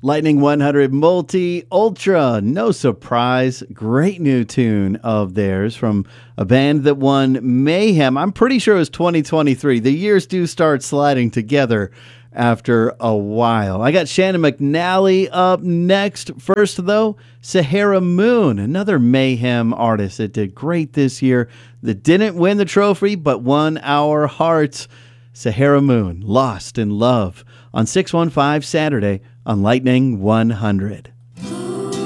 Lightning 100 Multi Ultra. No surprise. Great new tune of theirs from a band that won Mayhem. I'm pretty sure it was 2023. The years do start sliding together after a while. I got Shannon McNally up next. First, though, Sahara Moon, another Mayhem artist that did great this year, that didn't win the trophy but won our hearts. Sahara Moon, Lost in Love, on 615 Saturday on Lightning 100.